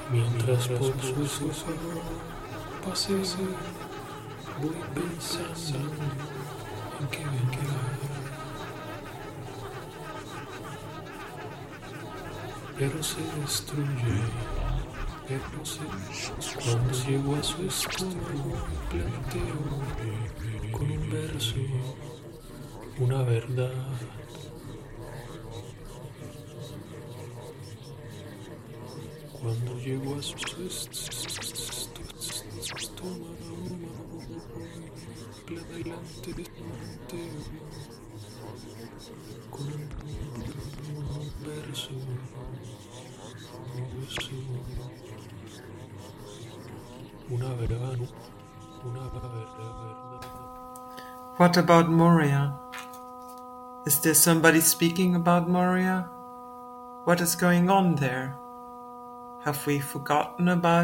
Mientras por su sofá paseo, voy pensando en que vendrá. Pero se destruye, cuando llego a su estómago y planteo con un verso una verdad. Cuando llego a su estómago y planteo con un verso. Una verdad. What about Moria? Is there somebody speaking about Moria? What is going on there? Have we forgotten about